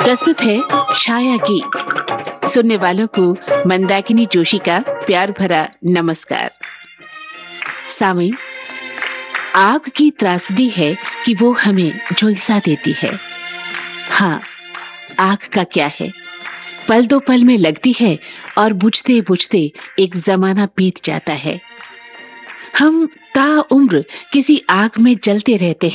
प्रस्तुत है छाया गीत। सुनने वालों को मंदाकिनी जोशी का प्यार भरा नमस्कार। सामीन, आग की त्रासदी है कि वो हमें झुलसा देती है। हाँ, आग का क्या है, पल दो पल में लगती है और बुझते बुझते एक जमाना बीत जाता है। हम ताउम्र किसी आग में जलते रहते